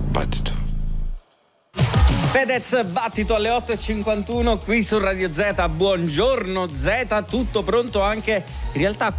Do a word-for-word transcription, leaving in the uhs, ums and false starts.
Battito. Fedez, battito alle otto e cinquantuno qui su Radio Z. Buongiorno Z, tutto pronto anche in realtà